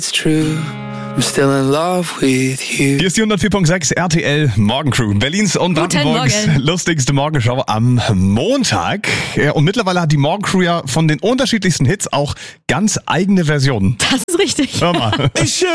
It's true. I'm still in love with you. Hier ist die 104.6 RTL Morgencrew. Berlins und Brandenburgs lustigste Morgenshow am Montag. Ja, und mittlerweile hat die Morgencrew ja von den unterschiedlichsten Hits auch ganz eigene Versionen. Das ist richtig. Hör mal.